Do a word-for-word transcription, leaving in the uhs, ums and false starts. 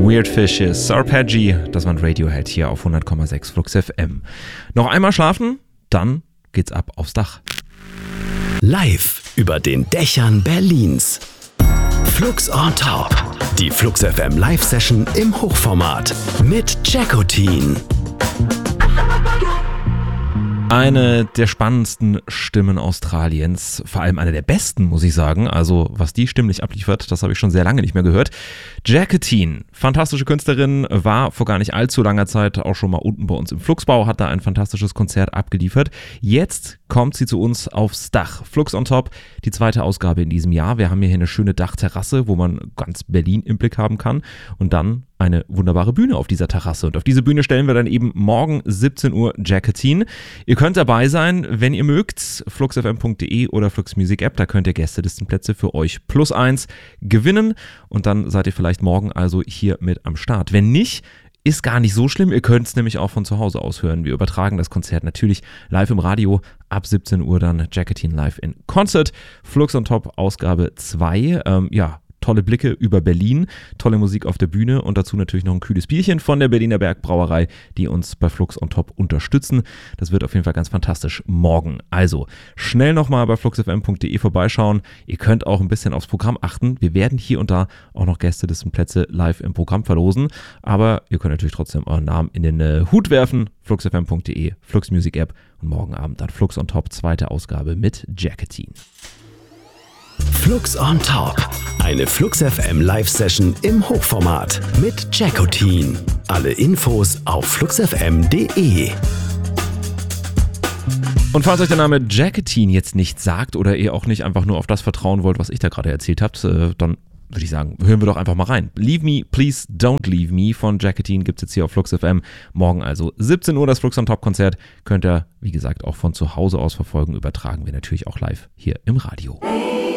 Weird Fishes, Arpeggi, das war ein Radiohead hier auf hundert Komma sechs Flux F M. Noch einmal schlafen, dann geht's ab aufs Dach. Live über den Dächern Berlins. Flux on Top. Die Flux F M Live-Session im Hochformat mit Jackotin. Eine der spannendsten Stimmen Australiens, vor allem eine der besten, muss ich sagen. Also was die stimmlich abliefert, das habe ich schon sehr lange nicht mehr gehört. Jackotin, fantastische Künstlerin, war vor gar nicht allzu langer Zeit auch schon mal unten bei uns im Fluxbau, hat da ein fantastisches Konzert abgeliefert. Jetzt kommt sie zu uns aufs Dach. Flux on Top, die zweite Ausgabe in diesem Jahr. Wir haben hier eine schöne Dachterrasse, wo man ganz Berlin im Blick haben kann. Und dann eine wunderbare Bühne auf dieser Terrasse. Und auf diese Bühne stellen wir dann eben morgen siebzehn Uhr Jackotin. Ihr könnt dabei sein, wenn ihr mögt. flux f m punkt d e oder Flux Music App, da könnt ihr Gästelistenplätze für euch plus eins gewinnen. Und dann seid ihr vielleicht morgen also hier mit am Start. Wenn nicht, ist gar nicht so schlimm. Ihr könnt es nämlich auch von zu Hause aus hören. Wir übertragen das Konzert natürlich live im Radio. Ab siebzehn Uhr dann Jackotin live in Concert. Flux on Top Ausgabe zwei. Ähm, ja, tolle Blicke über Berlin, tolle Musik auf der Bühne und dazu natürlich noch ein kühles Bierchen von der Berliner Bergbrauerei, die uns bei Flux on Top unterstützen. Das wird auf jeden Fall ganz fantastisch morgen. Also schnell nochmal bei flux f m punkt d e vorbeischauen. Ihr könnt auch ein bisschen aufs Programm achten. Wir werden hier und da auch noch Gästelistenplätze live im Programm verlosen, aber ihr könnt natürlich trotzdem euren Namen in den äh, Hut werfen. flux f m punkt d e, Flux Music App und morgen Abend dann Flux on Top, zweite Ausgabe mit Jackotin. Flux on Top. Eine Flux F M Live-Session im Hochformat mit Jackotin. Alle Infos auf flux f m punkt d e. Und falls euch der Name Jackotin jetzt nicht sagt oder ihr auch nicht einfach nur auf das vertrauen wollt, was ich da gerade erzählt habt, dann würde ich sagen, hören wir doch einfach mal rein. Leave Me, Please Don't Leave Me von Jackotin gibt es jetzt hier auf Flux F M. Morgen also siebzehn Uhr das Flux on Top Konzert. Könnt ihr, wie gesagt, auch von zu Hause aus verfolgen. Übertragen wir natürlich auch live hier im Radio.